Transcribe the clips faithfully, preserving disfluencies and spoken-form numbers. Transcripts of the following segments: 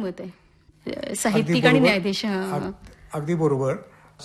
मत आहे साहित्यिक आणि न्यायाधीश? अगदी बरोबर.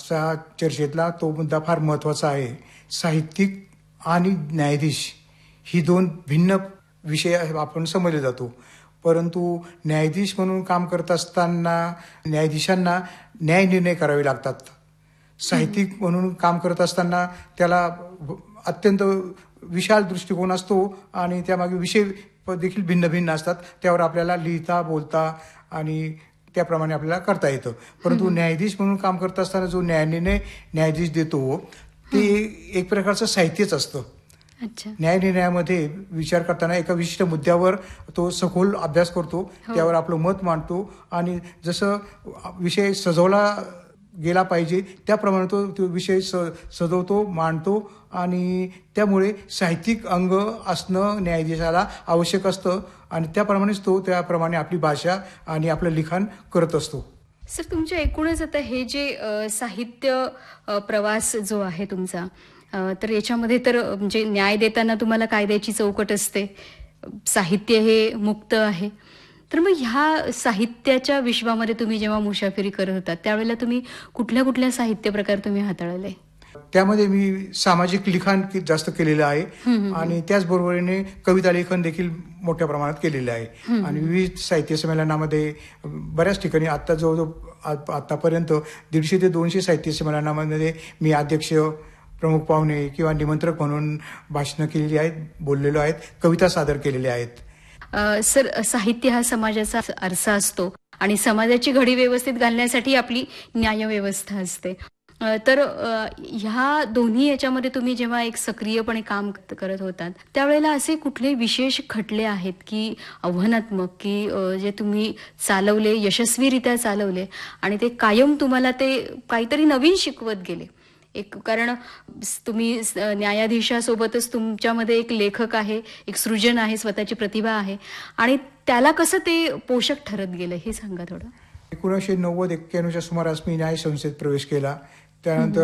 चर्चेतला तो मुद्दा फार महत्वाचा आहे. साहित्यिक आणि न्यायाधीश ही दोन भिन्न विषय आपण समजले जातो, परंतु न्यायाधीश म्हणून काम करत असताना न्यायाधीशांना न्याय निर्णय करावे लागतात. साहित्यिक म्हणून काम करत असताना त्याला अत्यंत विशाल दृष्टिकोन असतो आणि त्यामागे विषय देखील भिन्न भिन्न असतात. त्यावर आपल्याला लिहिता बोलता आणि त्याप्रमाणे आपल्याला करता येतं. परंतु न्यायाधीश म्हणून काम करत असताना जो न्यायनिर्णय न्यायाधीश देतो ते एक प्रकारचं साहित्यच असतं. न्यायनिर्णयामध्ये विचार करताना एका विशिष्ट मुद्द्यावर तो सखोल अभ्यास करतो, त्यावर आपलं मत मांडतो आणि जसं विषय सजवला गेला पाहिजे त्याप्रमाणे तो तो विषय स सजवतो मांडतो आणि त्यामुळे साहित्यिक अंग असणं न्यायाधीशाला आवश्यक असतं आणि त्याप्रमाणेच तो त्याप्रमाणे आपली भाषा आणि आपलं लिखाण करत असतो. सर, तुमच्या एकूणच आता हे जे साहित्य प्रवास जो आहे तुमचा, तर याच्यामध्ये तर म्हणजे न्याय देताना तुम्हाला कायद्याची चौकट असते, साहित्य हे मुक्त आहे. तर मग ह्या साहित्याच्या विश्वामध्ये तुम्ही जेव्हा मुसाफिरी करत होता त्यावेळेला तुम्ही कुठल्या कुठल्या साहित्य प्रकार तुम्ही हाताळले? त्यामध्ये मी सामाजिक लिखाण जास्त केलेलं आहे आणि त्याचबरोबरीने कविता लेखन देखील मोठ्या प्रमाणात केलेलं आहे आणि विविध साहित्य संमेलनामध्ये बऱ्याच ठिकाणी आता जवळजवळ आतापर्यंत दीडशे ते दोनशे साहित्य संमेलनामध्ये मी अध्यक्ष, प्रमुख पाहुणे किंवा निमंत्रक म्हणून भाषणं केलेली आहेत, बोललेलो आहेत, कविता सादर केलेल्या आहेत. सर, साहित्य हा समाजाचा आरसा असतो आणि समाजाची घडी व्यवस्थित घालण्यासाठी आपली न्यायव्यवस्था असते. तर ह्या दोन्ही याच्यामध्ये तुम्ही जेव्हा एक सक्रियपणे काम करत होतात त्यावेळेला असे कुठले विशेष खटले आहेत की आव्हानात्मक की जे तुम्ही चालवले, यशस्वीरित्या चालवले आणि ते कायम तुम्हाला ते काहीतरी नवीन शिकवत गेले? एक कारण तुम्ही न्यायाधीशासोबतच तुमच्यामध्ये एक लेखक आहे, एक सृजन आहे, स्वतःची प्रतिभा आहे आणि त्याला कसं ते पोषक ठरत गेलं हे सांगा थोडं. एकोणीसशे नव्वद एक्क्याण्णवच्या सुमारास मी न्याय संस्थेत प्रवेश केला. त्यानंतर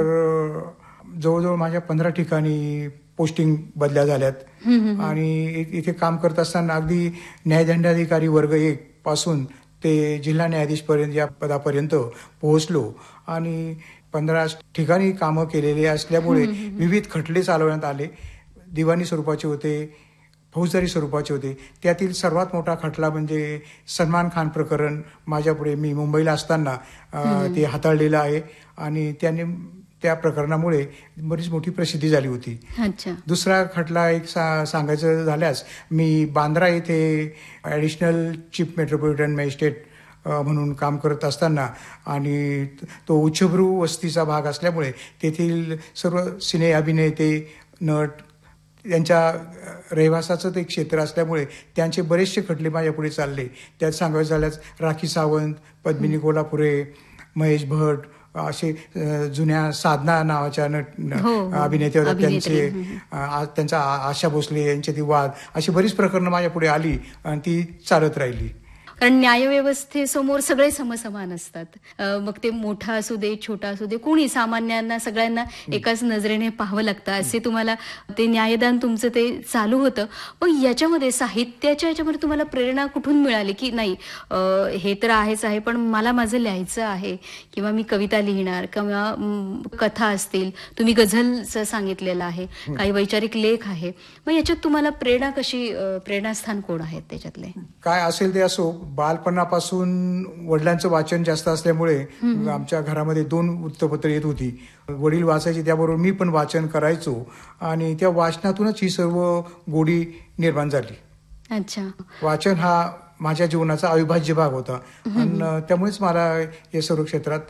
जवळजवळ माझ्या पंधरा ठिकाणी पोस्टिंग बदल्या झाल्यात आणि इथे काम करत असताना अगदी न्यायदंडाधिकारी वर्ग एक पासून ते जिल्हा न्यायाधीश पर्यंत या पदापर्यंत पोहोचलो आणि पंधरा ठिकाणी कामं केलेली असल्यामुळे विविध खटले चालवण्यात आले. दिवाणी स्वरूपाचे होते, फौजदारी स्वरूपाचे होते. त्यातील सर्वात मोठा खटला म्हणजे सलमान खान प्रकरण माझ्यापुढे मी मुंबईला असताना ते हाताळलेलं आहे आणि त्याने त्या प्रकरणामुळे बरीच मोठी प्रसिद्धी झाली होती. दुसरा खटला एक सा सांगायचं झाल्यास मी बांद्रा येथे ॲडिशनल चीफ मेट्रोपॉलिटन मॅजिस्ट्रेट म्हणून काम करत असताना आणि तो उच्चभ्रू वस्तीचा भाग असल्यामुळे तेथील सर्व सिने अभिनेते, नट यांच्या रहिवासाचं ते क्षेत्र असल्यामुळे त्यांचे बरेचसे खटले माझ्या पुढे चालले. त्यात सांगायचं झाल्यास राखी सावंत, पद्मिनी कोल्हापुरे, महेश भट असे जुन्या साधना नावाच्या नट अभिनेते होत्या, त्यांचे त्यांचा आशा भोसले यांचे ती वाद, अशी बरीच प्रकरणं माझ्या पुढे आली आणि ती चालत राहिली. कारण न्यायव्यवस्थेसमोर सगळे समसमान असतात, मग ते मोठा असू दे, छोटा असू दे, कोणी सामान्यांना सगळ्यांना एकाच नजरेने पाहावं लागतं. असे तुम्हाला ते न्यायदान तुमचं ते चालू होतं. मग याच्यामध्ये साहित्याच्या याच्यामध्ये तुम्हाला प्रेरणा कुठून मिळाली की नाही हे तर आहेच आहे पण मला माझं लिहायचं आहे किंवा मी कविता लिहिणार किंवा कथा असतील, तुम्ही गझलचं सांगितलेलं आहे, काही वैचारिक लेख आहे, मग याच्यात तुम्हाला प्रेरणा कशी, प्रेरणास्थान कोण आहेत त्याच्यातले? काय असेल ते असो, बालपणापासून वडिलांचं वाचन जास्त असल्यामुळे आमच्या घरामध्ये दोन वृत्तपत्र येत होती. वडील वाचायचे त्याबरोबर मी पण वाचन करायचो आणि त्या वाचनातूनच ही सर्व गोडी निर्माण झाली. अच्छा, वाचन हा माझ्या जीवनाचा अविभाज्य भाग होता आणि त्यामुळेच मला या सर्व क्षेत्रात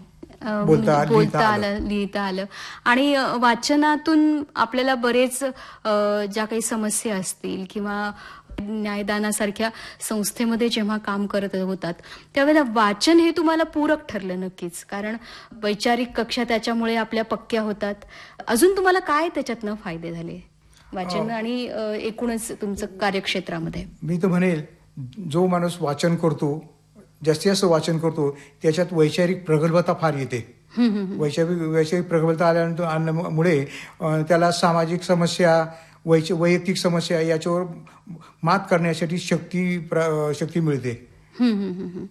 बोलता बोलता आलं, लिहिता आलं. आणि वाचनातून आपल्याला बरेच ज्या काही समस्या असतील किंवा न्यायदानासारख्या संस्थेमध्ये जेव्हा काम करत होतात त्यावेळेला वाचन हे तुम्हाला पूरक ठरलं नक्कीच, कारण वैचारिक कक्षा त्याच्यामुळे आपल्या पक्क्या होतात. अजून तुम्हाला काय त्याच्यातनं फायदे झाले वाचन आणि एकूणच तुमचं कार्यक्षेत्रामध्ये? मी तर म्हणेल जो माणूस वाचन करतो, जास्तीत जास्त वाचन करतो, त्याच्यात वैचारिक प्रगल्भता फार येते. वैचारिक वैचारिक प्रगल्भता आल्यामुळे त्याला सामाजिक समस्या, वैयक्तिक समस्या याच्यावर मात करण्यासाठी शक्ती शक्ती मिळते.